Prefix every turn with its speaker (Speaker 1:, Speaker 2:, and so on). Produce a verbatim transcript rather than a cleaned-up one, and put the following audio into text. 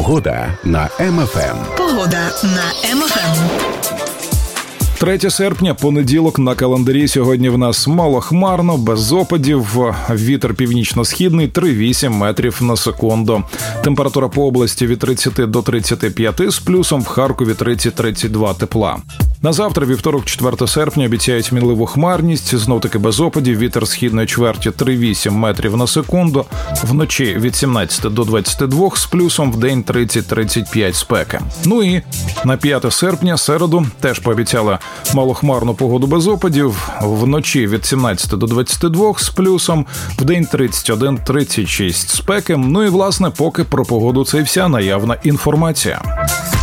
Speaker 1: Погода на Ем Еф Ем.
Speaker 2: Погода на Ем Еф Ем.
Speaker 3: третє серпня, понеділок на календарі. Сьогодні в нас малохмарно, без опадів. Вітер північно-східний три вісім метрів на секунду. Температура по області від тридцять до тридцяти п'яти, з плюсом в Харкові тридцять - тридцять два тепла. На завтра, вівторок, четверте серпня, обіцяють мінливу хмарність, знов-таки без опадів, вітер східної чверті три вісім метрів на секунду, вночі від сімнадцяти до двадцяти двох, з плюсом в день тридцять - тридцять п'ять спеки. Ну і на п'яте серпня, середу, теж пообіцяли малохмарну погоду без опадів, вночі від сімнадцяти до двадцяти двох, з плюсом, в день тридцять один - тридцять шість спеки. Ну і, власне, поки про погоду це і вся наявна інформація.